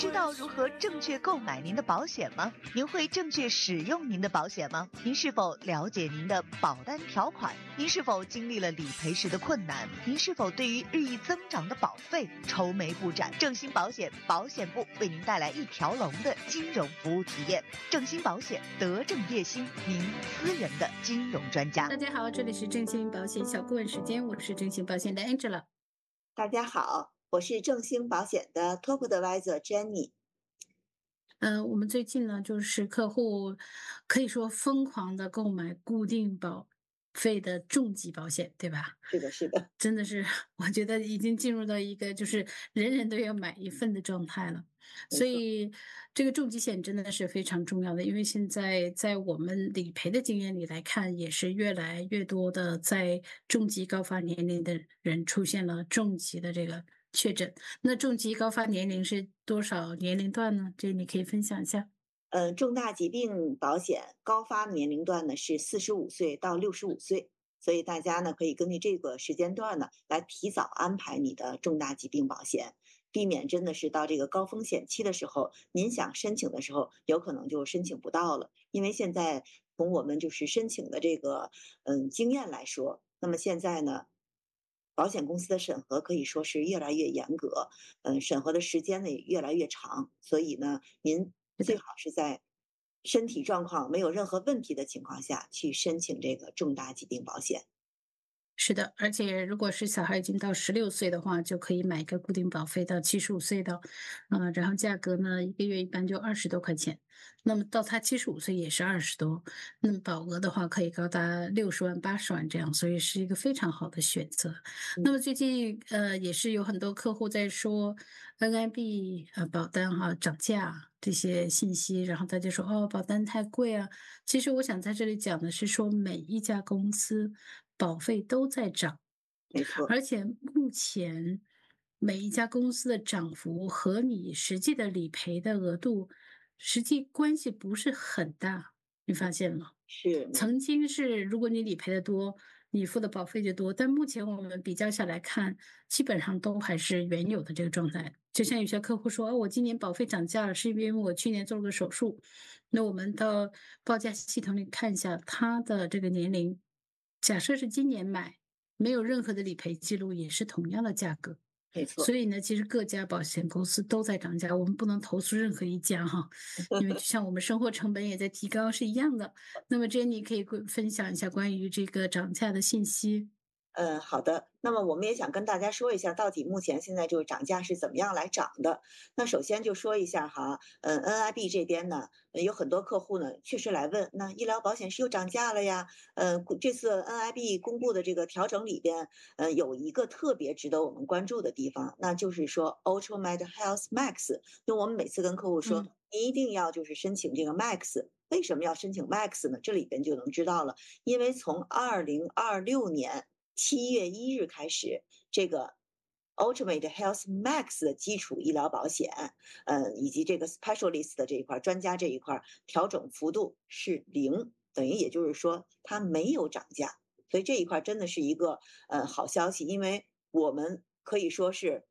知道如何正确购买您的保险吗？您会正确使用您的保险吗？您是否了解您的保单条款？您是否经历了理赔时的困难？您是否对于日益增长的保费愁眉不展？正兴保险保险部为您带来一条龙的金融服务体验。正兴保险，德正业兴，您私人的金融专家。 大家好，这里是正兴保险小顾问时间，我是正兴保险的 Angela。 大家好，我是正兴保险的 Top Advisor Jenny。 我们最近呢，就是客户可以说疯狂的购买固定保费的重疾保险，对吧？ 是的，是的， 真的是，我觉得已经进入到一个就是人人都要买一份的状态了。所以这个重疾险真的是非常重要的，因为现在在我们理赔的经验里来看，也是越来越多的在重疾高发年龄的人出现了重疾的这个确诊。那重疾高发年龄是多少年龄段呢？这你可以分享一下。 重大疾病保险高发年龄段呢是45岁到65岁，所以大家呢可以根据这个时间段呢来提早安排你的重大疾病保险，避免真的是到这个高风险期的时候，您想申请的时候，有可能就申请不到了。因为现在从我们就是申请的这个经验来说，那么现在呢，保险公司的审核可以说是越来越严格，审核的时间呢也越来越长，所以呢，您最好是在身体状况没有任何问题的情况下去申请这个重大疾病保险。 是的，而且如果是小孩已经到16岁的话，就可以买一个固定保费到75岁的，然后价格呢一个月一般就20多块钱，那么到他75岁也是20多，那么保额的话可以高达60万、80万这样，所以是一个非常好的选择。那么最近也是有很多客户在说 NIB 保单涨价这些信息，然后大家说哦保单太贵啊。其实我想在这里讲的是说每一家公司保费都在涨， 没错， 而且目前每一家公司的涨幅和你实际的理赔的额度实际关系不是很大，你发现吗？ 是曾经是如果你理赔的多，你付的保费就多，但目前我们比较下来看，基本上都还是原有的这个状态。就像有些客户说，哦，我今年保费涨价了，是因为我去年做了个手术。那我们到报价系统里看一下他的这个年龄，假设是今年买，没有任何的理赔记录，也是同样的价格。 没错。 所以呢，其实各家保险公司都在涨价，我们不能投诉任何一家哈，因为就像我们生活成本也在提高是一样的。那么Jenny可以分享一下关于这个涨价的信息。 好的。那么我们也想跟大家说一下，到底目前现在这个涨价是怎么样来涨的。那首先就说一下哈，NIB 这边呢，有很多客户呢确实来问，那医疗保险是又涨价了呀？这次 NIB 公布的这个调整里边，有一个特别值得我们关注的地方，那就是说 Ultramed Health Max。就我们每次跟客户说，你一定要就是申请这个 Max。为什么要申请 Max 呢？这里边就能知道了，因为从2026年7月1日开始，这个 Ultimate Health Max 的基础医疗保险，以及这个 Specialist 的这一块专家这一块调整幅度是0，等于也就是说它没有涨价，所以这一块真的是一个好消息，因为我们可以说是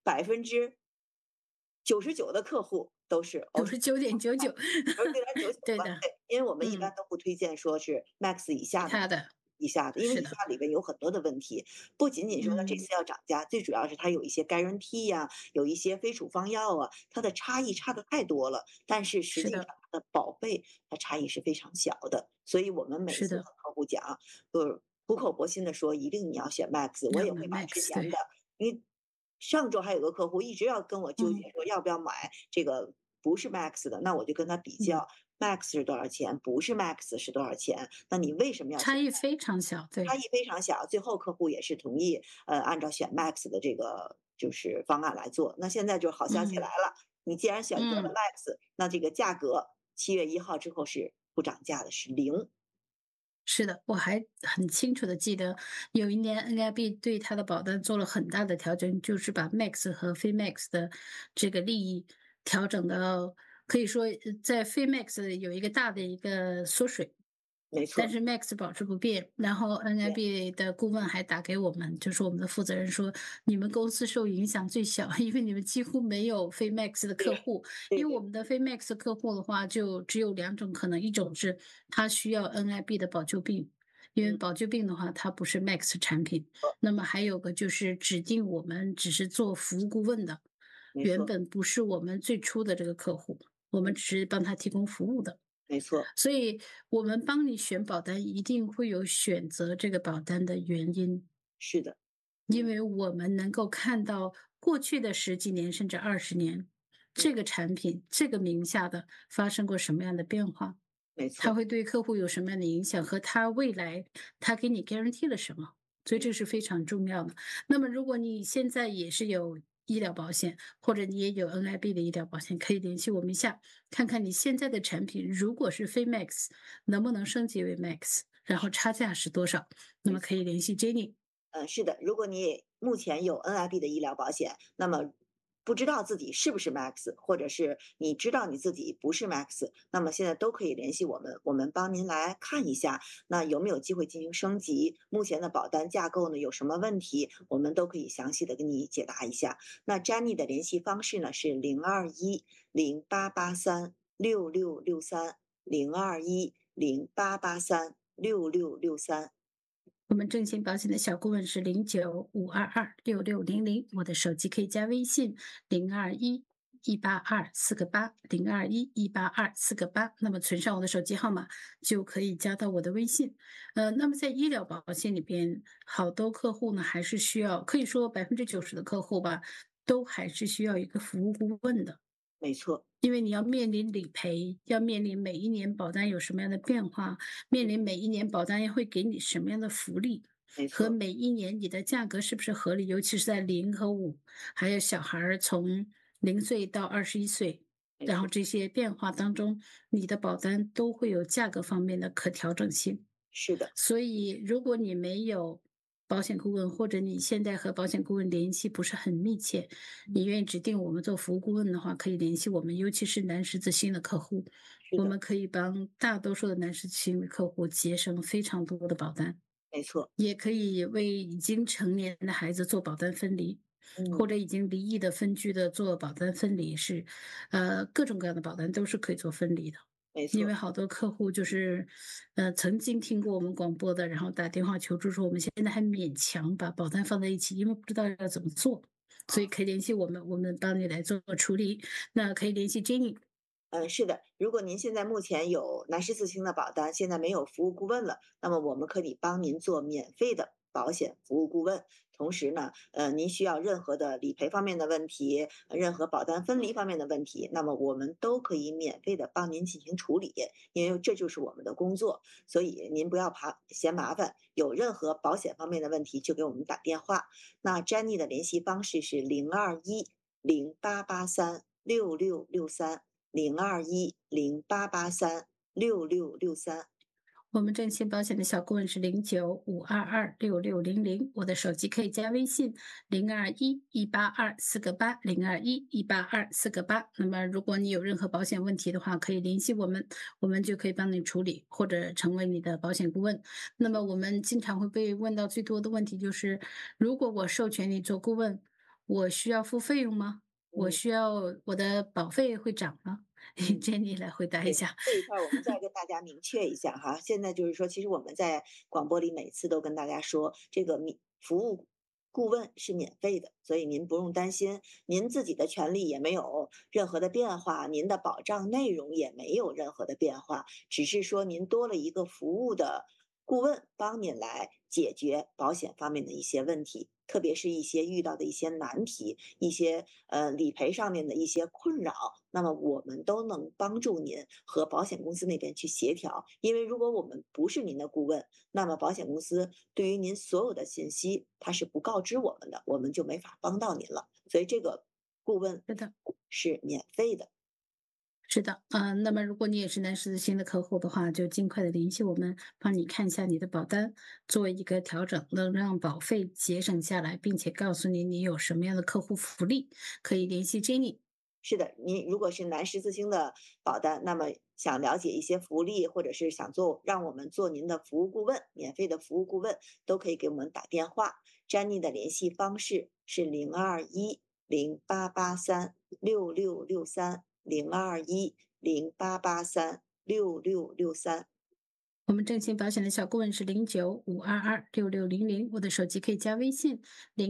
99%的客户都是 99.99%，对的， 对，因为我们一般都不推荐说是 Max 以下的。 他的因为以是的， 下里边有很多的问题，不仅仅说它这次要涨价，最主要是它有一些 guarantee 呀，有一些非处方药啊，它的差异差的太多了。但是实际上它的保费它差异是非常小的，所以我们每次和客户讲，就是苦口婆心的说，一定你要选 Max，我也会把之前的，因为上周还有个客户一直要跟我纠结说要不要买这个不是 Max 的，那我就跟他比较。Max 是多少钱？不是 Max 是多少钱？那你为什么要选？ 差异非常小，对， 差异非常小。最后客户也是同意，按照选 Max 的这个就是方案来做。那现在就是好消息来了，你既然选择了 Max，那这个价格7月1号之后是不涨价的，是0。 是的，我还很清楚的记得有一年 NIB 对它的保单做了很大的调整，就是把 Max 和非 Max 的这个利益调整到，可以说在非 Max 有一个大的一个缩水。 没错， 但是 Max 保持不变，然后对 NIB 的顾问还打给我们，就是我们的负责人说，你们公司受影响最小，因为你们几乎没有非 Max 的客对户。因为我对对， 们的非 Max 客户的话，就只有两种可能，一种是他需要 NIB 的保救病，因为嗯， 保救病的话，它不是 Max 产品。那么还有个就是指定我们只是做服务顾问的，原没错， 本不是我们最初的这个客户，我们嗯， 只是帮他提供服务的。 没错， 所以我们帮你选保单，一定会有选择这个保单的原因， 是的， 因嗯， 为我们能够看到过去的十几年甚至20年， 嗯， 这个产品这个名下的发生过什么样的变化， 没错， 它会对客户有什么样的影响，和它未来它给你 guarantee 了什么，所以嗯， 这是非常重要的。那么如果你现在也是有医疗保险，或者你也有 NIB 的医疗保险，可以联系我们一下，看看你现在的产品如果是非 Max，能不能升级为 Max，然后差价是多少，那没错。 么可以联系 Jenny。 是的，如果你也目前有 NIB 的医疗保险，那么不知道自己是不是 Max，或者是你知道你自己不是 Max，那么现在都可以联系我们，我们帮您来看一下，那有没有机会进行升级？目前的保单架构呢有什么问题？我们都可以详细的给你解答一下。那 Jenny 的联系方式呢是021088366663021088366663。 我们正新保险的小顾问是0952266600，我的手机可以加微信021-182-4个8021-182-4个8，那么存上我的手机号码就可以加到我的微信。那么在医疗保险里边，好多客户呢还是需要，可以说90%的客户吧，都还是需要一个服务顾问的。 没错， 因为你要面临理赔，要面临每一年保单有什么样的变化，面临每一年保单会给你什么样的福利， 没错， 和每一年你的价格是不是合理，尤其是在0和5，还有小孩儿从0岁到21岁， 没错， 然后这些变化当中，你的保单都会有价格方面的可调整性。 是的， 所以，如果你没有保险顾问，或者你现在和保险顾问联系不是很密切，你愿意指定我们做服务顾问的话，可以联系我们，尤其是男十字星的客户， 是的， 我们可以帮大多数的男十字星的客户节省非常多的保单， 没错， 也可以为已经成年的孩子做保单分离，或嗯， 者已经离异的分居的做保单分离是，各种各样的保单都是可以做分离的。 没错， 因为好多客户就是，曾经听过我们广播的，然后打电话求助说，我们现在还勉强把保单放在一起，因为不知道要怎么做，所以啊。 可以联系我们，我们帮你来做处理。那可以联系 Jenny。 是的，如果您现在目前有南十字星的保单，现在没有服务顾问了，那么我们可以帮您做免费的保险服务顾问。同时呢，您需要任何的理赔方面的问题，任何保单分离方面的问题，那么我们都可以免费的帮您进行处理，因为这就是我们的工作。所以您不要嫌麻烦，有任何保险方面的问题就给我们打电话。那 Jenny 的联系方式是021088366663。021088366663。 我们正新保险的小顾问是0952266600，我的手机可以加微信021-182-4个8021-182-4个8。那么如果你有任何保险问题的话，可以联系我们，我们就可以帮你处理，或者成为你的保险顾问。那么我们经常会被问到最多的问题就是，如果我授权你做顾问，我需要付费用吗？我嗯需要我的保费会涨吗？ 嗯。 Jenny 来回答一对， 下。 这一块儿我们再跟大家明确一下哈。现在就是说，其实我们在广播里每次都跟大家说，这个服务顾问是免费的，所以您不用担心，您自己的权利也没有任何的变化，您的保障内容也没有任何的变化，只是说您多了一个服务的顾问，帮您来解决保险方面的一些问题。特别是一些遇到的一些难题，一些理赔上面的一些困扰，那么我们都能帮助您和保险公司那边去协调。因为如果我们不是您的顾问，那么保险公司对于您所有的信息，它是不告知我们的，我们就没法帮到您了。所以这个顾问是的。 是免费的。 是的，那么如果你也是南十字星的客户的话，就尽快的联系我们，帮你看一下你的保单，做一个调整，能让保费节省下来，并且告诉你你有什么样的客户福利，可以联系 Jenny。 是的，您如果是南十字星的保单，那么想了解一些福利，或者是想让我们做您的服务顾问，免费的服务顾问，都可以给我们打电话。詹妮的联系方式是022108836663，022108836663。 我们正新保险的小顾问是0952266600，我的手机可以加微信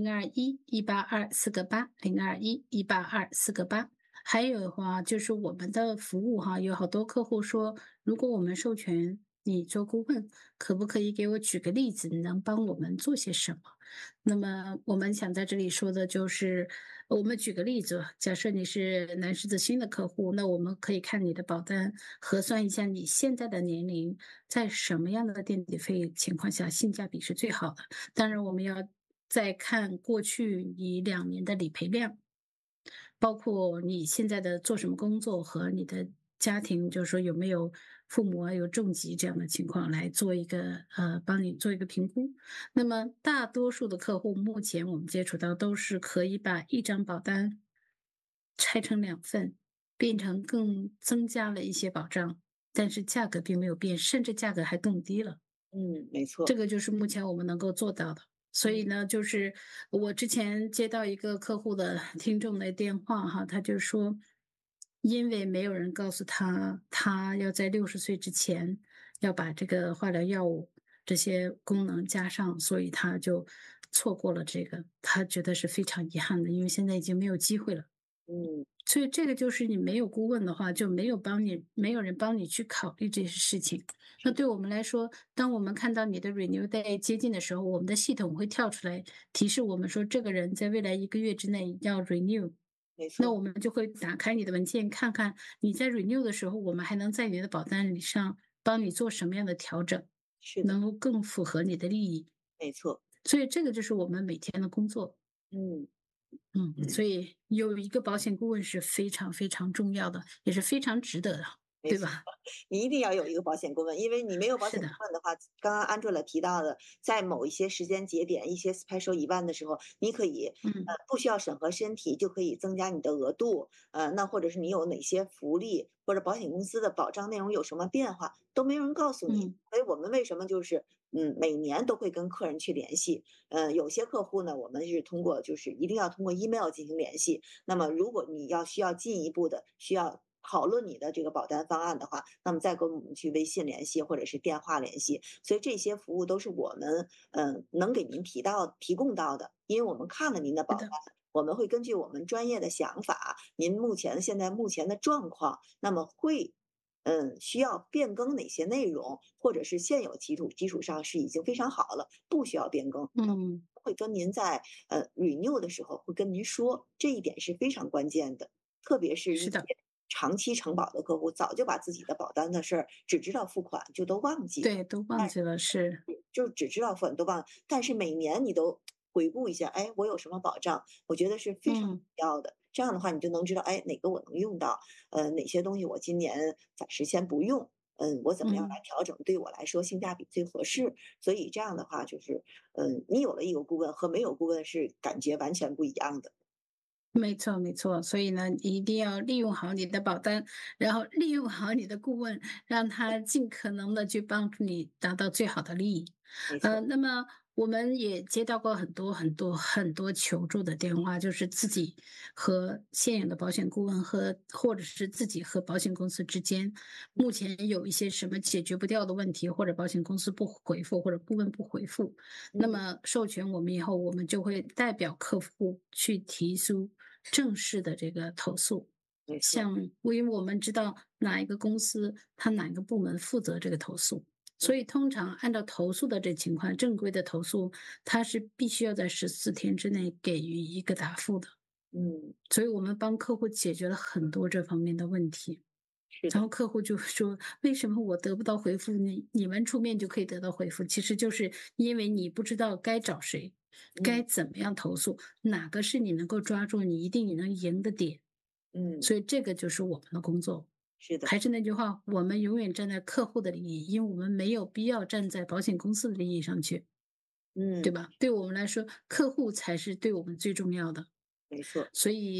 0211824802118248。还有的话就是我们的服务哈，有好多客户说，如果我们授权你做顾问，可不可以给我举个例子，你能帮我们做些什么？那么我们想在这里说的就是，我们举个例子，假设你是南十字星的客户，那我们可以看你的保单，核算一下你现在的年龄，在什么样的垫底费情况下性价比是最好的。当然，我们要再看过去你2年的理赔量。包括你现在的做什么工作和你的家庭，就是说有没有父母有重疾这样的情况，来做一个帮你做一个评估。那么大多数的客户，目前我们接触到都是可以把一张保单拆成2份，变成增加了一些保障，但是价格并没有变，甚至价格还更低了。 没错。 这个就是目前我们能够做到的。所以呢，就是我之前接到一个客户的听众的电话哈，他就说，因为没有人告诉他，他要在60岁之前要把这个化疗药物这些功能加上，所以他就错过了这个，他觉得是非常遗憾的，因为现在已经没有机会了。 嗯， 所以这个就是你没有顾问的话，就没有人帮你去考虑这些事情。那对我们来说，当我们看到你的 renew day 接近的时候，我们的系统会跳出来提示我们说，这个人在未来1个月之内要 renew。 没错。 那我们就会打开你的文件，看看你在 renew 的时候，我们还能在你的保单里上帮你做什么样的调整， 是的。 能够更符合你的利益。 没错。 所以这个就是我们每天的工作。 嗯。 所以有一个保险顾问是非常非常重要的，也是非常值得的， 没错， 对吧？ 你一定要有一个保险顾问，因为你没有保险是的， 顾问的话，刚刚 Angela 提到的，在某一些时间节点、一些 special event 的时候，你可以嗯不需要审核身体就可以增加你的额度，那或者是你有哪些福利，或者保险公司的保障内容有什么变化，都没有人告诉你。 嗯所以我们为什么就是每年都会跟客人去联系？有些客户呢，我们是通过就是一定要通过 email 进行联系。那么如果你需要进一步的需要讨论你的这个保单方案的话，那么再跟我们去微信联系或者是电话联系。所以这些服务都是我们能给您提供到的，因为我们看了您的保单。 是的， 我们会根据我们专业的想法，您现在目前的状况，那么会需要变更哪些内容，或者是现有基础上是已经非常好了，不需要变更。 嗯， 会跟您在renew 的时候会跟您说，这一点是非常关键的。特别是一些是的， 长期承保的客户，早就把自己的保单的事儿只知道付款，就都忘记了。 对，都忘记了，是， 就只知道付款都忘了，但是每年你都回顾一下，哎，我有什么保障？我觉得是非常必嗯要的。这样的话，你就能知道，哎，哪个我能用到，哪些东西我今年暂时先不用，我怎么样来嗯。 调整，对我来说性价比最合适。所以这样的话，就是，你有了一个顾问和没有顾问是感觉完全不一样的。 没错，没错，所以呢，你一定要利用好你的保单，然后利用好你的顾问，让他尽可能的去帮助你达到最好的利益。 没错。 那么我们也接到过很多很多很多求助的电话，就是自己和现有的保险顾问或者是自己和保险公司之间，目前有一些什么解决不掉的问题，或者保险公司不回复，或者顾问不回复，那嗯。 么授权我们以后，我们就会代表客户去提出正式的这个投诉。 没错。 像，因为我们知道哪一个公司，它哪一个部门负责这个投诉，所嗯。 以通常按照投诉的这情况，正规的投诉，它是必须要在14天之内给予一个答复的。 嗯。 所以我们帮客户解决了很多这方面的问题。 是的。 然后客户就说：“为什么我得不到回复？你们出面就可以得到回复。”其实就是因为你不知道该找谁，该嗯。 怎么样投诉，哪个是你能够抓住你一定你能赢的点。 嗯。 所以这个就是我们的工作。 是的。 还是那句话，我们永远站在客户的利益，因为我们没有必要站在保险公司的利益上去，对嗯。 吧？对我们来说，客户才是对我们最重要的。 没错。 所以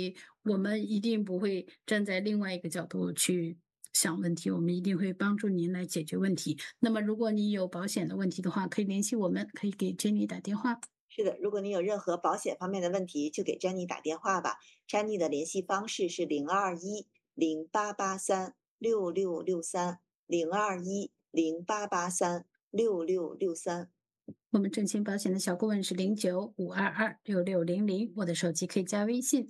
我们一定不会站在另外一个角度去想问题，我们一定会帮助您来解决问题。那么如果你有保险的问题的话，可以联系我们，可以给 Jenny 打电话。 是的，如果您有任何保险方面的问题，就给詹妮打电话吧。詹妮的联系方式是0210883666302108836663。 我们正清保险的小顾问是0952266600，我的手机可以加微信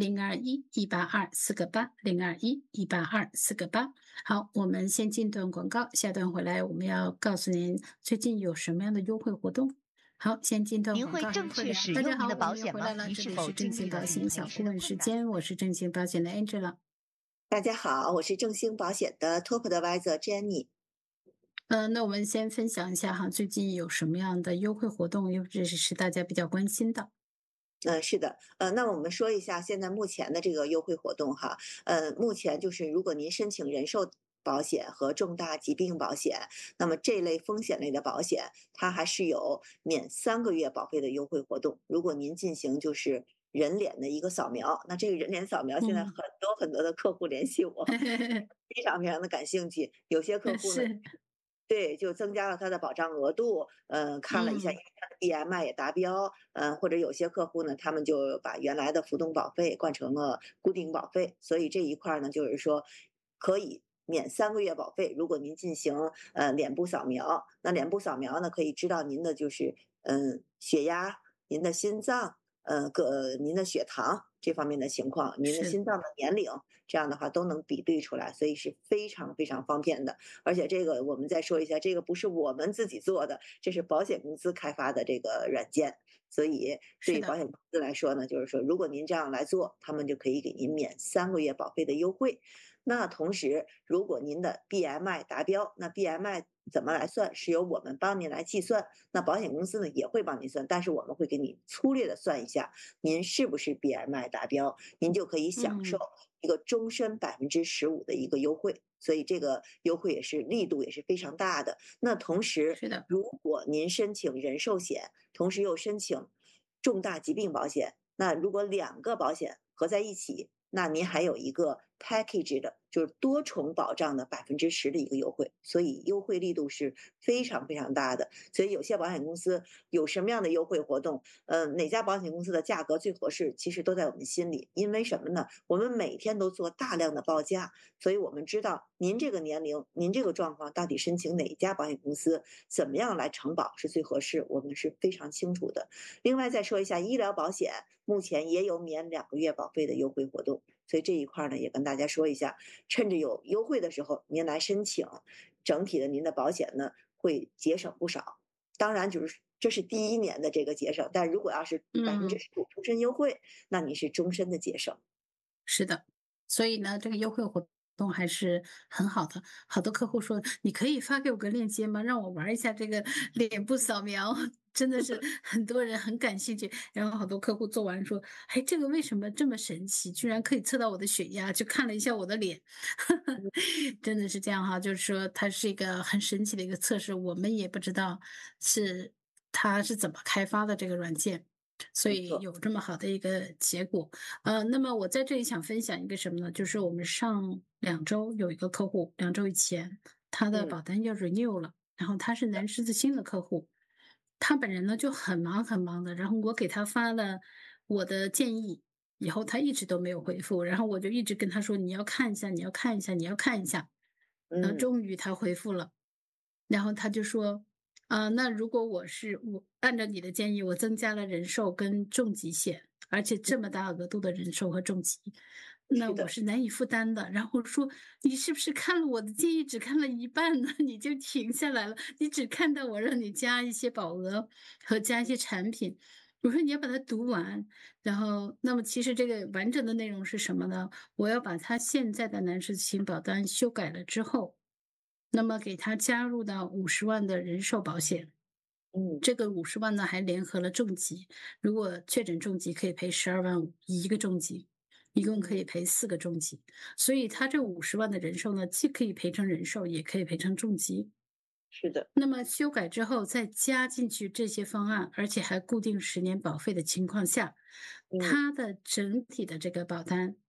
021-182-4个8，021-182-4个8。好，我们先进段广告，下段回来我们要告诉您最近有什么样的优惠活动。好，先进段您会广告， 正确使大家好， 用您的我保险吗？ 们又回来了， 您是否这里是正经历了理清保险赔时的小顾问时困难？ 间，我是正清保险的 Angela。 大家好，我是正兴保险的 Top Advisor Jenny。 那我们先分享一下哈，最近有什么样的优惠活动，尤其是大家比较关心的。 是的，那我们说一下现在目前的这个优惠活动哈。目前就是如果您申请人寿保险和重大疾病保险，那么这类风险类的保险，它还是有免3个月保费的优惠活动。如果您进行就是人脸的一个扫描，那这个人脸扫描现在很多很多的客户联系我，非常非常的感兴趣。有些客户呢， 是， 对，就增加了他的保障额度，看了一下，因为他的 BMI 也达标，或者有些客户呢，他们就把原来的浮动保费换成了固定保费，所以这一块儿呢，就是说可以免3个月保费。如果您进行脸部扫描，那脸部扫描呢，可以知道您的就是血压、您的心脏、您的血糖这方面的情况，您的是， 心脏的年龄，这样的话都能比对出来，所以是非常非常方便的。而且这个我们再说一下，这个不是我们自己做的，这是保险公司开发的这个软件，所以对是的， 于保险公司来说呢，就是说如果您这样来做，他们就可以给您免3个月保费的优惠。那同时，如果您的 BMI 达标，那 BMI 怎么来算？是由我们帮您来计算。那保险公司呢也会帮您算，但是我们会给你粗略的算一下，您是不是 BMI 达标，您就可以享受一个终身15%的一个优惠。所以这个优惠也是力度也是非常大的。那同时， 是的， 如果您申请人寿险，同时又申请重大疾病保险，那如果2个保险合在一起，那您还有一个 package 的，就是多重保障的10%的一个优惠，所以优惠力度是非常非常大的。所以有些保险公司有什么样的优惠活动，哪家保险公司的价格最合适，其实都在我们心里。因为什么呢？我们每天都做大量的报价，所以我们知道您这个年龄、您这个状况到底申请哪一家保险公司，怎么样来承保是最合适，我们是非常清楚的。另外再说一下医疗保险，目前也有免2个月保费的优惠活动，所以这一块呢也跟大家说一下，趁着有优惠的时候您来申请，整体的您的保险呢会节省不少。当然就是这是第1年的这个节省，但如果要是15%终身优惠，那你是终身的节省。 是的，所以呢，这个优惠活动还是很好的。好多客户说，你可以发给我个链接吗？让我玩一下这个脸部扫描。真的是很多人很感兴趣，然后好多客户做完说，哎，这个为什么这么神奇？居然可以测到我的血压，就看了一下我的脸，真的是这样哈，就是说它是一个很神奇的一个测试，我们也不知道它是怎么开发的这个软件。所没错。 以有这么好的一个结果。那么我在这里想分享一个什么呢？就是我们上2周有一个客户，2周以前他的嗯。 保单要 renew 了，然后他是南十字星的客户，他本人呢就很忙很忙的，然后我给他发了我的建议，以后他一直都没有回复，然后我就一直跟他说你要看一下，你要看一下，你要看一下，然后嗯。 终于他回复了。然后他就说，那如果我按照你的建议，我增加了人寿跟重疾险，而且这么大额度的人寿和重疾，那是的。 我是难以负担的。然后说，你是不是看了我的建议只看了一半呢？你就停下来了，你只看到我让你加一些保额和加一些产品。我说你要把它读完，然后，那么其实这个完整的内容是什么呢？我要把他现在的男士型保单修改了之后，那么给他加入到50万的人寿保险， 嗯。 这个50万呢还联合了重疾，如果确诊重疾可以赔12.5万一个重疾，一共可以赔4个重疾，所以他这50万的人寿呢，既可以赔成人寿，也可以赔成重疾。 是的。 那么修改之后再加进去这些方案，而且还固定10年保费的情况下， 嗯。 它的整体的这个保单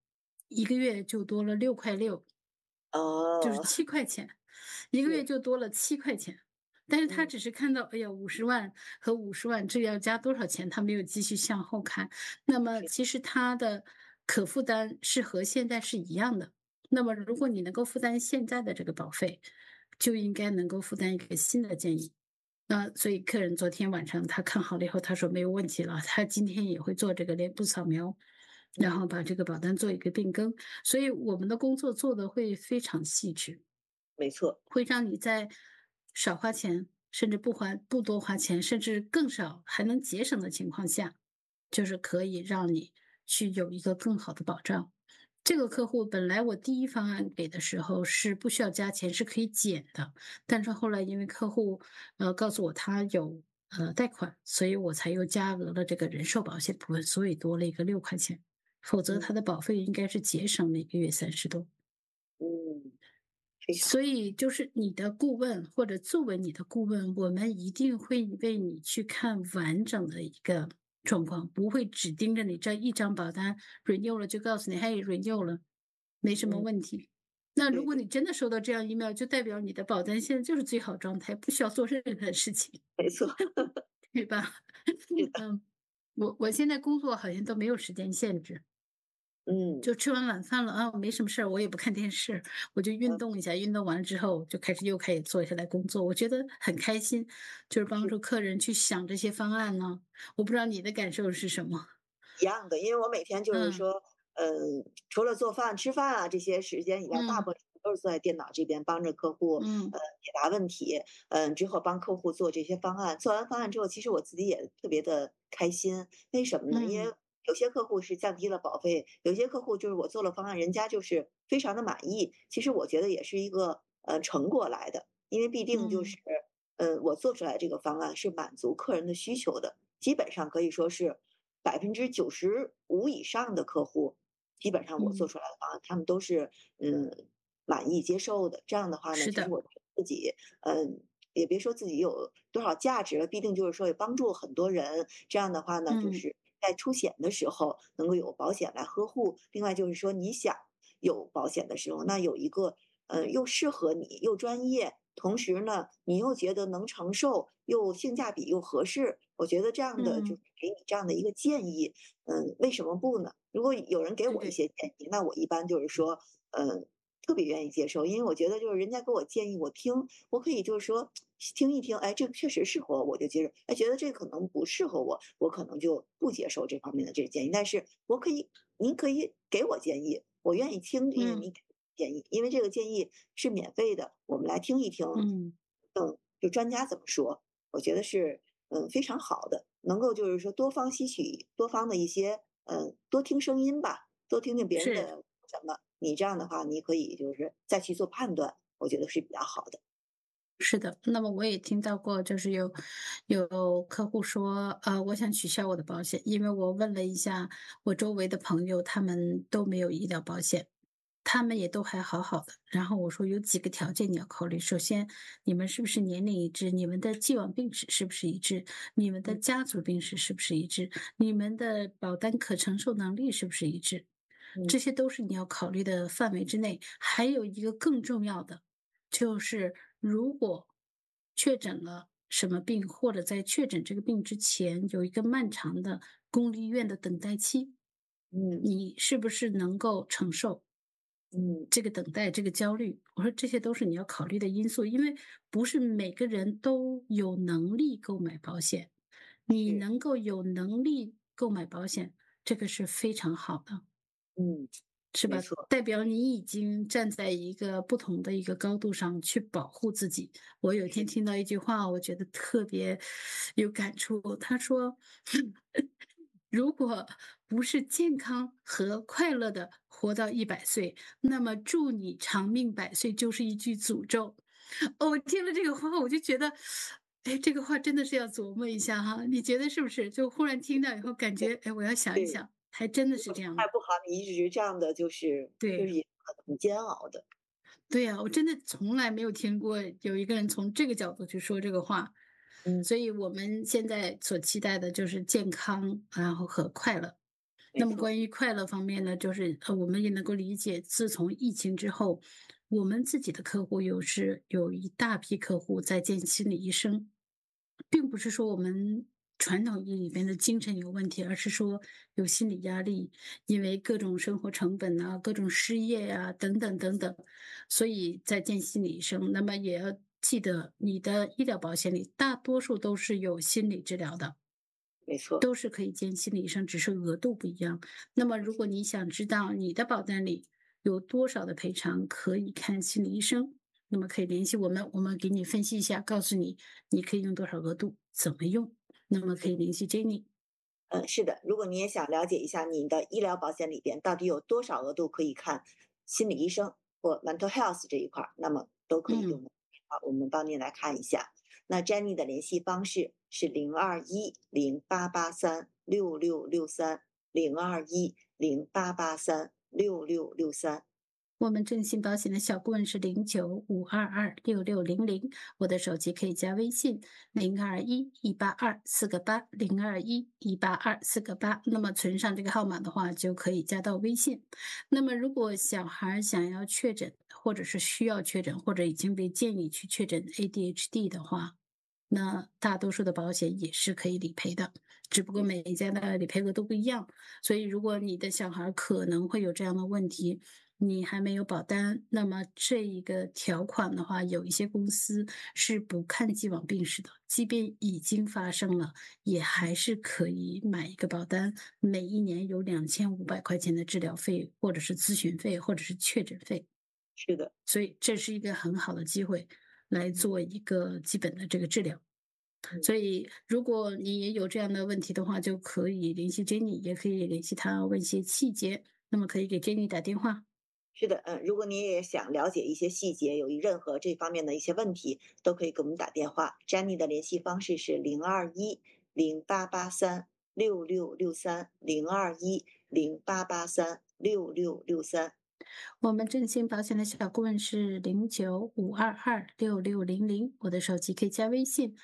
一个月就多了6.6块，就是哦， 7块钱，一个月是， 就多了7块钱。但是他嗯， 只是看到，哎呀50万和50万这要加多少钱，他没有继续向后看。那么是， 其实他的可负担是和现在是一样的。那么如果你能够负担现在的这个保费，就应该能够负担一个新的建议。那所以客人昨天晚上他看好了以后，他说没有问题了，他今天也会做这个脸部扫描，然嗯， 后把这个保单做一个变更。所以我们的工作做得会非常细致。 没错， 会让你在少花钱，甚至不多花钱，甚至更少还能节省的情况下，就是可以让你去有一个更好的保障。这个客户本来我第一方案给的时候是不需要加钱，是可以减的，但是后来因为客户告诉我他有贷款，所以我才又加额了这个人寿保险部分，所以多了一个6块钱，否则嗯， 他的保费应该是节省每个月30多。 嗯，非常好， 所以就是你的顾问或者作为你的顾问，我们一定会为你去看完整的一个状况，不会只盯着你这一张保单 renew 了就告诉你，嘿，renew 了，没什么嗯， 问题。那如对对， 果你真的收到这样 email，就代表你的保单现在就是最好状态，不需要做任何事情， 没错， 对吧？ 是的， 嗯，我现在工作好像都没有时间限制。 嗯， 就吃完晚饭了啊，没什么事儿，我也不看电视，我就运嗯， 动一下，运动完了之后就开始坐下来工作，我觉得很开心，就是帮是。 助客人去想这些方案呢。我不知道你的感受是什么？ 一样的，因为我每天就是嗯说，除了做饭、吃饭啊这些时间以外，大嗯部分时间都是坐在电脑这边帮着客户， 嗯解答问题，之后帮客户做这些方案。做完方案之后，其实我自己也特别的开心。为什么呢？因嗯为有些客户是降低了保费，有些客户就是我做了方案，人家就是非常的满意。其实我觉得也是一个成果来的，因为必定就嗯是，我做出来这个方案是满足客人的需求的。基本上可以说是95%以上的客户，基本上我做嗯， 出来的方案，他们都是满意接受的。这样的话呢， 是的， 其实我觉得自己也别说自己有多少价值了，必定就是说也帮助很多人。这样的话呢，就嗯是在出险的时候能够有保险来呵护。另外就是说，你想有保险的时候，那有一个又适合你又专业，同时呢你又觉得能承受，又性价比又合适，我觉得这样的就嗯， 是给你这样的一个建议，为什么不呢？如果有人给我一对， 些建议，那我一般就是说，特别愿意接受，因为我觉得就是人家给我建议，我听，我可以就是说听一听，哎，这个确实适合我，我就接受；哎，觉得这可能不适合我，我可能就不接受这方面的这个建议。但是我可以，您可以给我建议，我愿意听，因为嗯你给建议，因为这个建议是免费的，我们来听一听， 嗯。 就专家怎么说，我觉得是非常好的，能够就是说多方吸取多方的一些多听声音吧，多听听别人是。 的什么，你这样的话，你可以就是再去做判断，我觉得是比较好的。 是的，那么我也听到过，就是有客户说，我想取消我的保险，因为我问了一下我周围的朋友，他们都没有医疗保险，他们也都还好好的。然后我说有几个条件你要考虑，首先你们是不是年龄一致，你们的既往病史是不是一致，你们的嗯家族病史是不是一致，你们的保单可承受能力是不是一致， 嗯这些都是你要考虑的范围之内。还有一个更重要的。就是如果确诊了什么病，或者在确诊这个病之前有一个漫长的公立医院的等待期， 嗯你是不是能够承受嗯， 这个等待、这个焦虑？我说这些都是你要考虑的因素，因为不是每个人都有能力购买保险，你是， 能够有能力购买保险，这个是非常好的。 嗯， 是吧？ 没错， 代表你已经站在一个不同的一个高度上去保护自己。我有一天是， 听到一句话，我觉得特别有感触。他说：“如果不是健康和快乐的活到100岁，那么祝你长命百岁就是一句诅咒。”哦，我听了这个话，我就觉得，哎，这个话真的是要琢磨一下哈。你觉得是不是？就忽然听到以后，感觉，哎，我要想一对， 想，还真的如果是这样的。 状态不好，你一直这样的就是对。 也很煎熬的。 对呀，我真的从来没有听过有一个人从这个角度去说这个话， 嗯所以我们现在所期待的就是健康，然后和快乐。 那么没错。 关于快乐方面呢，就是我们也能够理解，自从疫情之后，我们自己的客户有一大批客户在见心理医生，并不是说我们传统意义里边的精神有问题，而是说有心理压力，因为各种生活成本啊、各种失业呀、等等等等，所以在见心理医生。那么也要记得，你的医疗保险里大多数都是有心理治疗的。 没错。 都是可以见心理医生，只是额度不一样。那么如果你想知道你的保单里有多少的赔偿可以看心理医生，那么可以联系我们，我们给你分析一下，告诉你你可以用多少额度，怎么用。那么可以联系 Jenny。 是的，如果你也想了解一下你的医疗保险里边到底有多少额度可以看心理医生或 mental health 这一块儿，那么都可以嗯。 用。好，我们帮您来看一下。那 Jenny 的联系方式是021088366663021088366663。 我们振兴保险的小顾问是0952266600，我的手机可以加微信0211824802118248。那么存上这个号码的话，就可以加到微信。那么如果小孩想要确诊，或者是需要确诊，或者已经被建议去确诊 ADHD 的话，那大多数的保险也是可以理赔的，只不过每一家的理赔额都不一样。所以如果你的小孩可能会有这样的问题，你还没有保单，那么这一个条款的话，有一些公司是不看既往病史的，即便已经发生了，也还是可以买一个保单，每一年有2500块钱的治疗费，或者是咨询费，或者是确诊费。 是的。 所以这是一个很好的机会来做一个基本的这个治疗。 嗯。 所以如果你也有这样的问题的话，就可以联系 Jenny，也可以联系她问一些细节，那么可以给 Jenny 打电话。 是的。如果你也想了解一些细节，有任何这方面的一些问题，都可以给我们打电话。Jenny 的联系方式是021088366663021088366663。 我们振兴保险的小顾问是0952266600，我的手机可以加微信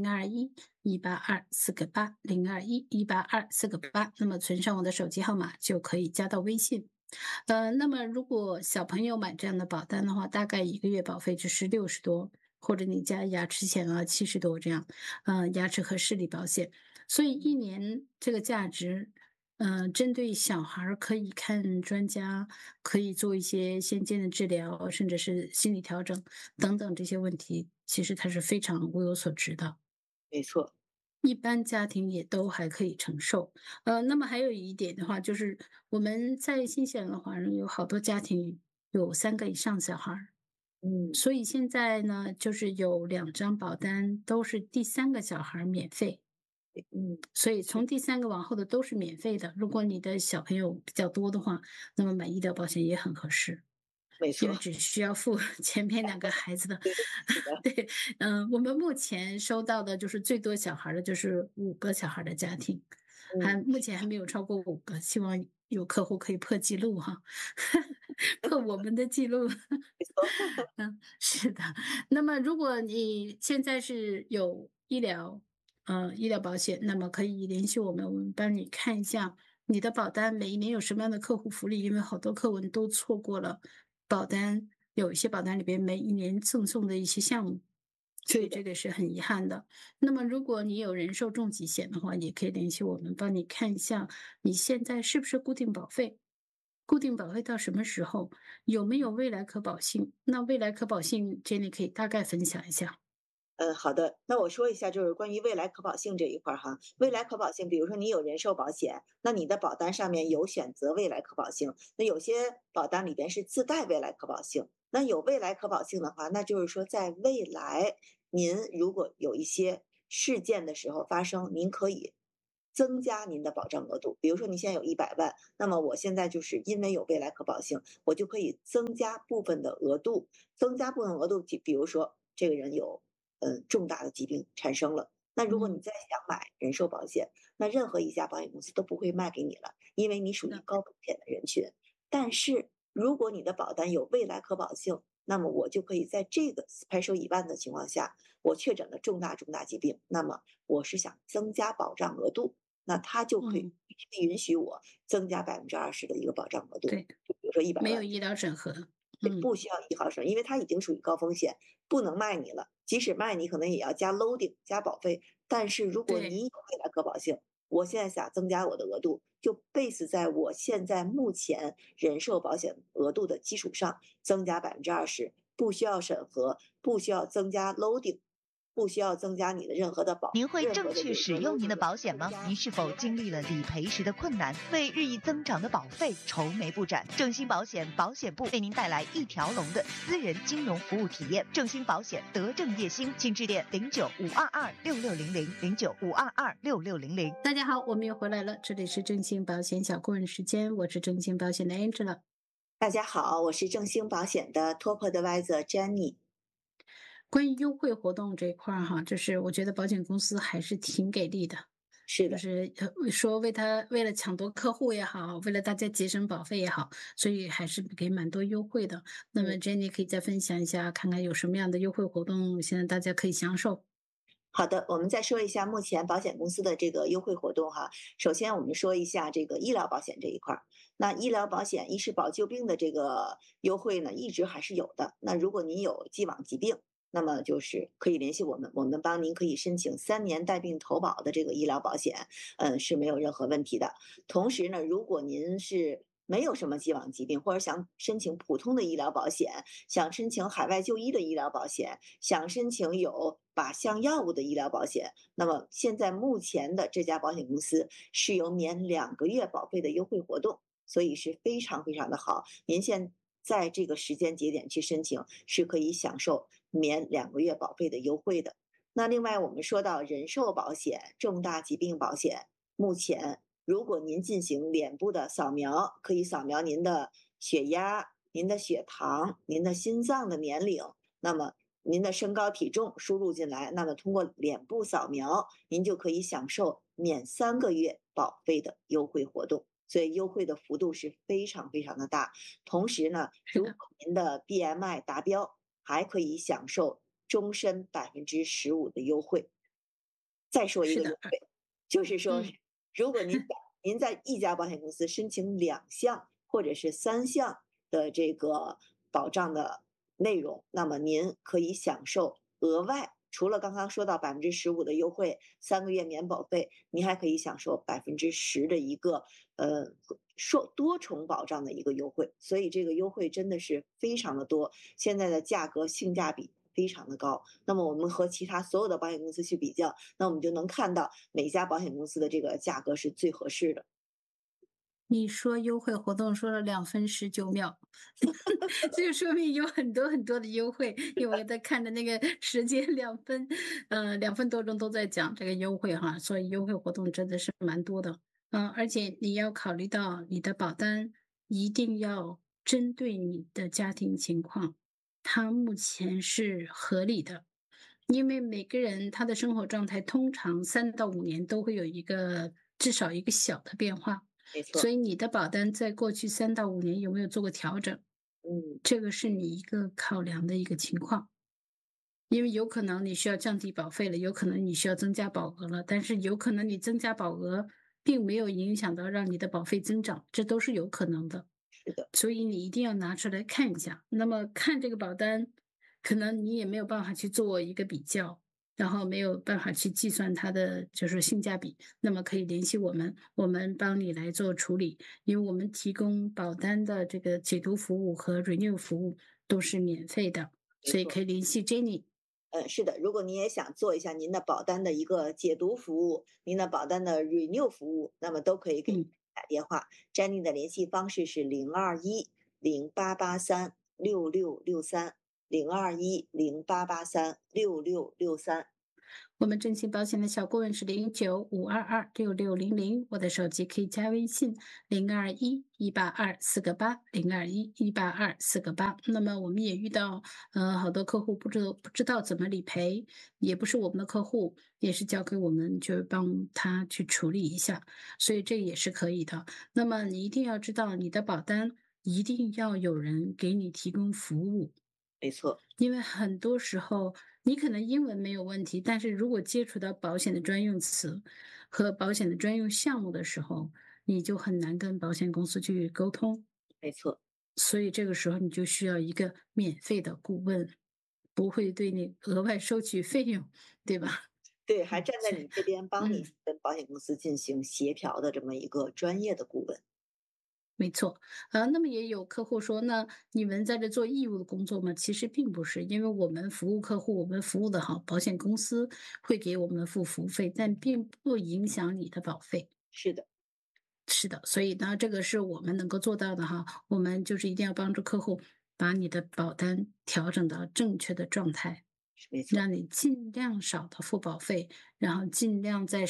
0211824802118248。那么存上我的手机号码就可以加到微信。那么如果小朋友买这样的保单的话，大概一个月保费就是60多，或者你加牙齿险啊70多这样，牙齿和视力保险，所以一年这个价值。针对小孩儿可以看专家，可以做一些先见的治疗，甚至是心理调整等等这些问题，其实它是非常物有所值的。 没错。 一般家庭也都还可以承受。那么还有一点的话，就是我们在新西兰的华人有好多家庭有3个以上小孩儿， 嗯。 所以现在呢，就是有2张保单都是第3个小孩儿免费。 嗯。 所以从第3个往后的都是免费的。如果你的小朋友比较多的话，那么买医疗保险也很合适， 没错。 因为只需要付前面2个孩子的。 对的。是的。 对，我们目前收到的就是最多小孩儿的就是5个小孩儿的家庭， 嗯。 目前还没有超过5个，希望有客户可以破纪录哈，破我们的记录。 没错。 是的。那么如果你现在是有医疗保险，那么可以联系我们，我们帮你看一下你的保单每一年有什么样的客户福利，因为好多客户都错过了保单，有一些保单里边每一年赠送的一些项目，所以是的。 这个是很遗憾的。那么如果你有人寿重疾险的话，也可以联系我们，帮你看一下你现在是不是固定保费。固定保费到什么时候？有没有未来可保性？那未来可保性，Jenny 可以大概分享一下。 好的。那我说一下，就是关于未来可保性这一块儿哈。未来可保性，比如说你有人寿保险，那你的保单上面有选择未来可保性。那有些保单里边是自带未来可保性。那有未来可保性的话，那就是说在未来您如果有一些事件的时候发生，您可以增加您的保障额度。比如说你现在有100万，那么我现在就是因为有未来可保性，我就可以增加部分的额度。增加部分额度，比如说这个人有重大的疾病产生了，那如果你嗯， 再想买人寿保险，那任何一家保险公司都不会卖给你了，因为你属于是的。 高风险的人群。但是如果你的保单有未来可保性，那么我就可以在这个 special event 的情况下，我确诊了重大疾病，那么我是想增加保障额度， 那它就可以嗯， 允许我增加20%的一个保障额度， 对， 就比如说100万。 没有医疗审核。 对， 嗯， 不需要1毫升，因为它已经属于高风险，不能卖你了。即使卖你，可能也要加 loading 加保费。但是如果你对。 有未来可保性，我现在想增加我的额度，就 base 在我现在目前人寿保险额度的基础上增加20%，不需要审核，不需要增加 loading，不需要增加你的任何的您会任何正确的这个使用您 loading 的的保险吗？您是否经历了理赔时的困难，为日益增长的保费愁眉不展？正兴保险保险部为您带来一条龙的私人金融服务体验。正兴保险德正叶兴，请致电09-522-6600，09-522-6600。 大家好，我们又回来了，这里是正兴保险小顾问时间，我是正兴保险的 Angela。 大家好，我是正兴保险的 Top Advisor Jenny。 关于优惠活动这一块儿哈，就是我觉得保险公司还是挺给力的， 是的。 就是说为了抢夺客户也好，为了大家节省保费也好，所以还是给蛮多优惠的。那么 Jenny 可以再分享一下，看看有什么样的优惠活动，现在大家可以享受。 好的，我们再说一下目前保险公司的这个优惠活动哈。首先，我们说一下这个医疗保险这一块儿。那医疗保险医师保旧病的这个优惠呢，一直还是有的。那如果您有既往疾病，那么就是可以联系我们，我们帮您可以申请3年带病投保的这个医疗保险，是没有任何问题的。同时呢，如果您是没有什么既往疾病，或者想申请普通的医疗保险，想申请海外就医的医疗保险，想申请有靶向药物的医疗保险，那么现在目前的这家保险公司是有免2个月保费的优惠活动，所以是非常非常的好。您现在这个时间节点去申请，是可以享受免2个月保费的优惠的。那另外我们说到人寿保险、重大疾病保险，目前如果您进行脸部的扫描，可以扫描您的血压、您的血糖、您的心脏的年龄，那么您的身高体重输入进来，那么通过脸部扫描，您就可以享受免3个月保费的优惠活动。所以优惠的幅度是非常非常的大。同时呢，如果是的， 您的 BMI 达标，还可以享受终身15%的优惠。再说一是的， 个优惠，就是说， 嗯。 如果您在一家保险公司申请2项或者是3项的这个保障的内容，那么您可以享受额外除了刚刚说到15%的优惠，3个月免保费，您还可以享受10%的一个多重保障的一个优惠。所以这个优惠真的是非常的多，现在的价格性价比非常的高。那么我们和其他所有的保险公司去比较，那我们就能看到每家保险公司的这个价格是最合适的。 你说优惠活动说了2分19秒，这就说明有很多很多的优惠。因为我在看的那个时间2分多钟都在讲这个优惠哈，所以优惠活动真的是蛮多的。而且你要考虑到你的保单一定要针对你的家庭情况，它目前是合理的。因为每个人他的生活状态通常3到5年都会有至少一个小的变化。 没错。 所以你的保单在过去3到5年有没有做过调整？ 嗯。 这个是你一个考量的一个情况。因为有可能你需要降低保费了，有可能你需要增加保额了，但是有可能你增加保额并没有影响到让你的保费增长，这都是有可能的。 是的。 所以你一定要拿出来看一下。那么看这个保单，可能你也没有办法去做一个比较，然后没有办法去计算它的就是性价比。那么可以联系我们，我们帮你来做处理，因为我们提供保单的这个解读服务和 renew 服务都是免费的，所以没错。 可以联系 Jenny。 是的，如果您也想做一下您的保单的一个解读服务，您的保单的 renew 服务，那么都可以给嗯。 打电话。Jenny 的联系方式是02108836663，02108836663。 我们正兴保险的小顾问是09-522-6600，我的手机可以加微信021-182-4个8，021-182-4个8。那么我们也遇到好多客户不知道怎么理赔，也不是我们的客户，也是交给我们就帮他去处理一下，所以这也是可以的。那么你一定要知道你的保单一定要有人给你提供服务。 没错。 因为很多时候你可能英文没有问题，但是如果接触到保险的专用词和保险的专用项目的时候，你就很难跟保险公司去沟通。 没错。 所以这个时候你就需要一个免费的顾问，不会对你额外收取费用，对吧？ 对，还站在所以你这边帮你嗯。 跟保险公司进行协调的这么一个专业的顾问。 没错，那么也有客户说，那你们在这做义务的工作吗？其实并不是，因为我们服务客户，我们服务的好，保险公司会给我们付服务费，但并不影响你的保费。 是的。 是的，所以呢，这个是我们能够做到的哈。我们就是一定要帮助客户把你的保单调整到正确的状态， 没错。 让你尽量少的付保费，然后尽量在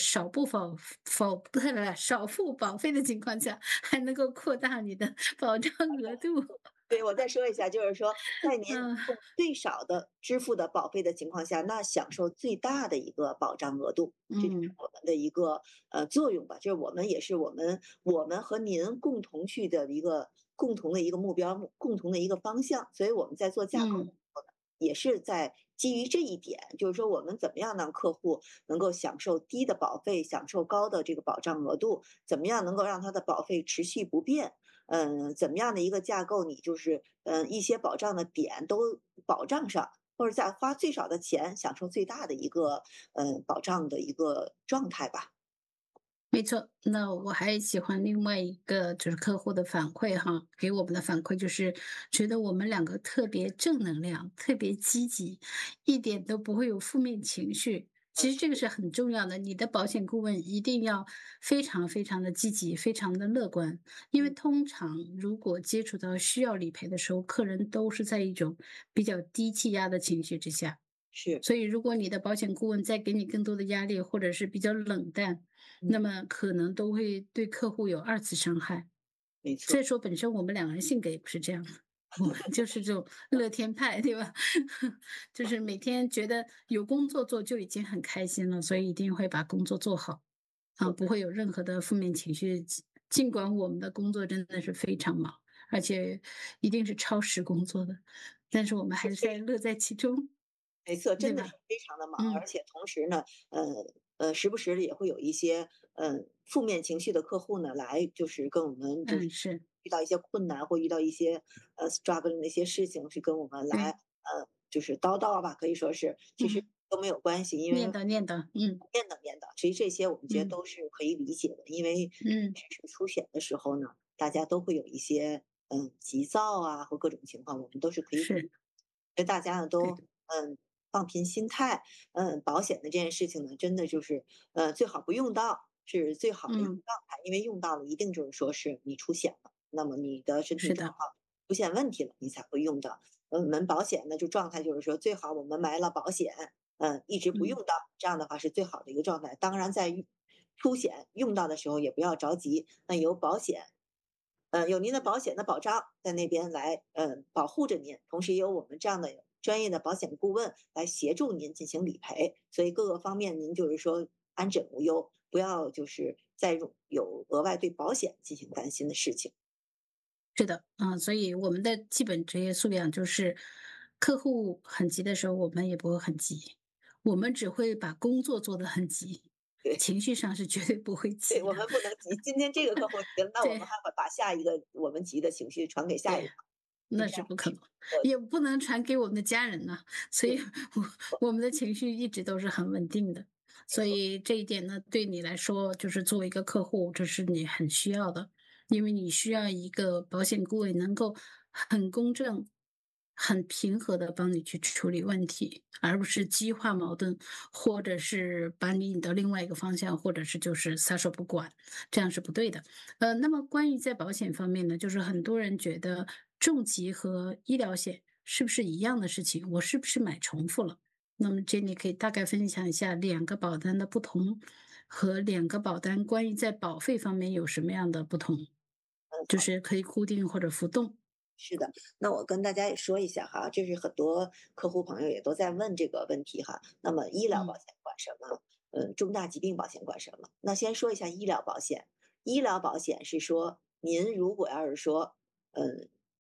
少付保费的情况下，还能够扩大你的保障额度。 对，我再说一下，就是说，在您嗯用最少的支付的保费的情况下，那享受最大的一个保障额度，这就是嗯我们的一个作用吧。就是我们也是我们和您共同去的一个共同的一个目标，共同的一个方向。所以我们在做架构的时嗯候呢，也是在基于这一点，就是说我们怎么样让客户能够享受低的保费，享受高的这个保障额度，怎么样能够让他的保费持续不变。怎么样的一个架构，你就是一些保障的点都保障上，或者在花最少的钱享受最大的一个保障的一个状态吧。 没错，那我还喜欢另外一个就是客户的反馈哈，给我们的反馈就是觉得我们两个特别正能量，特别积极，一点都不会有负面情绪。其实这个是很重要的，你的保险顾问一定要非常非常的积极，非常的乐观，因为嗯。 通常如果接触到需要理赔的时候，客人都是在一种比较低气压的情绪之下。 是。 所以，如果你的保险顾问再给你更多的压力，或者是比较冷淡，那嗯。 么可能都会对客户有二次伤害。 没错。 再说本身我们两个人性格也不是这样的，我们就是这种乐天派，对吧？就是每天觉得有工作做就已经很开心了，所以一定会把工作做好，不会有任何的负面情绪。尽管我们的工作真的是非常忙，而且一定是超时工作的，但是我们还是在乐在其中， 没错， 对吧？ 真的是非常的忙，而嗯且同时呢，时不时的也会有一些负面情绪的客户呢，来就是跟我们就是嗯，是遇到一些困难或遇到一些struggling 的一些事情，是跟我们来对， 就是叨叨吧，可以说是其实嗯， 都没有关系，因为念叨念叨， 念叨，其实这些我们觉得嗯都是可以理解的，因为嗯， 确实出险的时候呢，大家都会有一些急躁啊或各种情况，我们都是可以理解。 是所以大家呢对， 都放平心态。保险的这件事情呢，真的就是最好不用到是最好的一个嗯， 状态，因为用到了一定就是说是你出险了，那么你的身体是的， 状况出现问题了，你才会用到。我们保险呢就状态就是说最好我们买了保险，一直不用嗯到，这样的话是最好的一个状态。当然在出险用到的时候也不要着急，那由保险。有您的保险的保障在那边来，保护着您，同时也有我们这样的专业的保险顾问来协助您进行理赔，所以各个方面您就是说安枕无忧，不要就是再有额外对保险进行担心的事情。 是的，所以我们的基本职业素养就是，客户很急的时候，我们也不会很急，我们只会把工作做得很急， 对。 情绪上是绝对不会对， 急的。 我们不能急，今天这个客户急了，那我们对还会把下一个我们急的情绪传给下一对， 个，是那这样。 是不可能， 我也不能传给我们的家人呐，所以对。 我们的情绪一直都是很稳定的。 没错。 所以这一点呢，对你来说，就是作为一个客户，这是你很需要的，因为你需要一个保险顾问能够很公正、很平和的帮你去处理问题，而不是激化矛盾，或者是把你引到另外一个方向，或者是就是撒手不管，这样是不对的。那么关于在保险方面呢，就是很多人觉得重疾和医疗险是不是一样的事情？我是不是买重复了？那么 Jenny 可以大概分享一下两个保单的不同，和两个保单关于在保费方面有什么样的不同？就是可以固定或者浮动。 是的，那我跟大家也说一下哈，这是很多客户朋友也都在问这个问题哈。那么医疗保嗯险管什么？重大疾病保险管什么？那先说一下医疗保险。医疗保险是说，您如果要是说，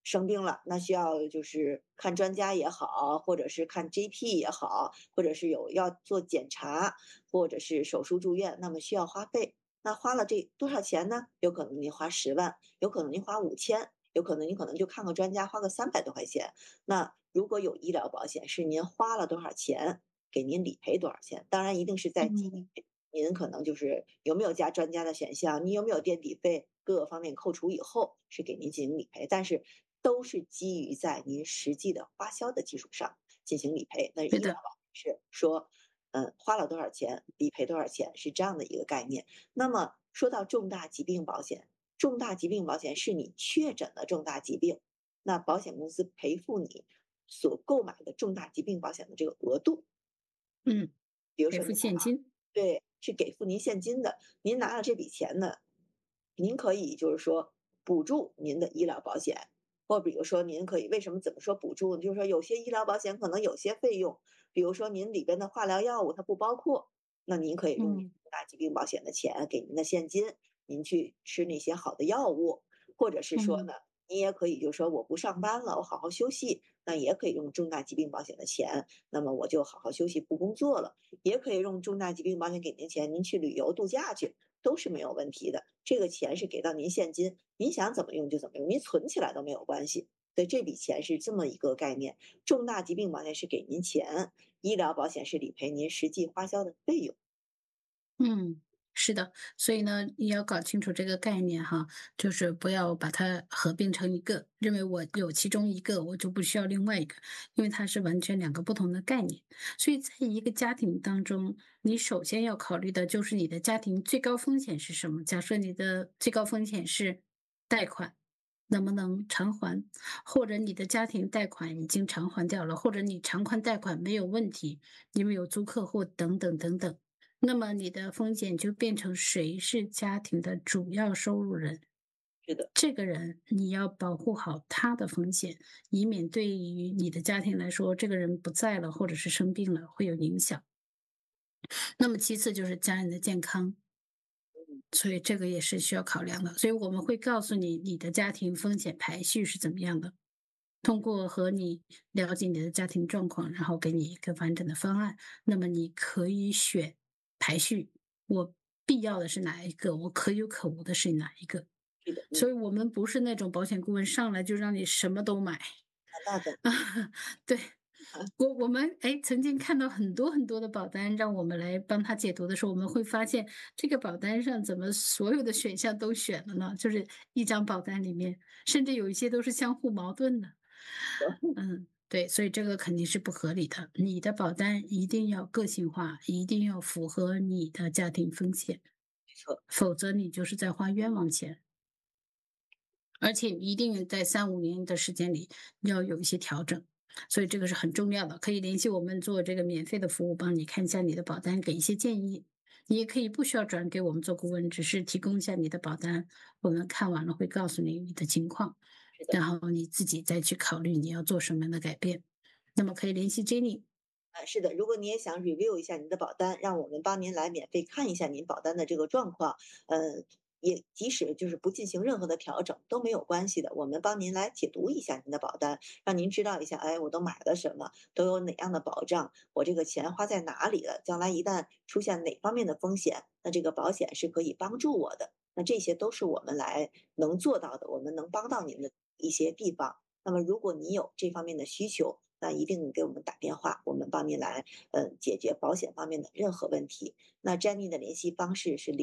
生病了，那需要就是看专家也好，或者是看 GP 也好，或者是要做检查，或者是手术住院，那么需要花费。那花了这多少钱呢？有可能您花10万，有可能您花5000，有可能您可能就看个专家花个300多块钱。那如果有医疗保险，是您花了多少钱，给您理赔多少钱。当然一定是在基嗯， 于您可能就是有没有加专家的选项，你有没有垫底费，各个方面扣除以后是给您进行理赔，但是都是基于在您实际的花销的基础上进行理赔。那对的， 医疗保险是说，花了多少钱，理赔多少钱，是这样的一个概念。那么说到重大疾病保险，重大疾病保险是你确诊了重大疾病，那保险公司赔付你所购买的重大疾病保险的这个额度。 嗯， 比如赔付说您买了， 现金， 对，是给付您现金的。您拿了这笔钱呢，您可以就是说补助您的医疗保险，或比如说您可以为什么怎么说补助呢？就是说有些医疗保险可能有些费用，比如说您里边的化疗药物它不包括，那您可以用您嗯重大疾病保险的钱给您的现金，您去吃那些好的药物，或者是说呢， 嗯您也可以就是说我不上班了，我好好休息，那也可以用重大疾病保险的钱，那么我就好好休息不工作了。也可以用重大疾病保险给您钱，您去旅游度假去，都是没有问题的。这个钱是给到您现金，您想怎么用就怎么用，您存起来都没有关系。对，这笔钱是这么一个概念。重大疾病保险是给您钱，医疗保险是理赔您实际花销的费用。 嗯，是的，所以呢，你要搞清楚这个概念哈，就是不要把它合并成一个，认为我有其中一个，我就不需要另外一个，因为它是完全两个不同的概念。所以在一个家庭当中，你首先要考虑的就是你的家庭最高风险是什么。假设你的最高风险是贷款。能不能偿还，或者你的家庭贷款已经偿还掉了，或者你偿还贷款没有问题，因为有租客户等等等等。那么你的风险就变成谁是家庭的主要收入人， 是的， 这个人你要保护好他的风险，以免对于你的家庭来说，这个人不在了或者是生病了会有影响。那么其次就是家人的健康，所以这个也是需要考量的。所以我们会告诉你你的家庭风险排序是怎么样的，通过和你了解你的家庭状况，然后给你一个完整的方案。那么你可以选排序，我必要的是哪一个，我可有可无的是哪一个。 是的， 所以我们不是那种保险顾问上来就让你什么都买。 那的， 啊，对，我们曾经看到很多很多的保单，让我们来帮他解读的时候，我们会发现这个保单上怎么所有的选项都选了呢？就是一张保单里面，甚至有一些都是相互矛盾的。嗯，对，所以这个肯定是不合理的。你的保单一定要个性化，一定要符合你的家庭风险， 没错， 否则你就是在花冤枉钱。而且一定在3、5年的时间里要有一些调整，所以这个是很重要的。可以联系我们做这个免费的服务，帮你看一下你的保单，给一些建议。你也可以不需要转给我们做顾问，只是提供一下你的保单，我们看完了会告诉你你的情况， 是的。 然后你自己再去考虑你要做什么样的改变。那么可以联系 Jenny。 是的，如果你也想 review 一下您的保单，让我们帮您来免费看一下您保单的这个状况，也即使就是不进行任何的调整都没有关系的，我们帮您来解读一下您的保单，让您知道一下，哎，我都买了什么，都有哪样的保障，我这个钱花在哪里了，将来一旦出现哪方面的风险，那这个保险是可以帮助我的。那这些都是我们来能做到的，我们能帮到您的一些地方。那么如果你有这方面的需求，那一定给我们打电话，我们帮您来解决保险方面的任何问题。那 Jenny 的联系方式是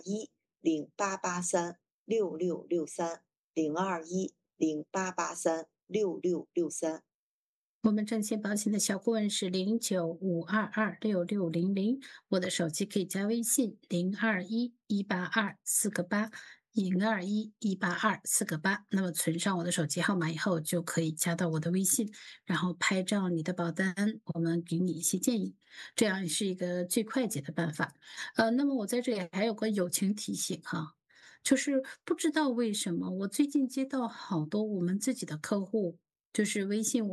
021088366663021088366663。 我们正险保险的小顾问是0952266600，我的手机可以加微信02118248，02118248。那么存上我的手机号码以后，就可以加到我的微信，然后拍照你的保单，我们给你一些建议，这样是一个最快捷的办法。那么我在这里还有个友情提醒哈。就是不知道为什么，我最近接到好多我们自己的客户，就是微信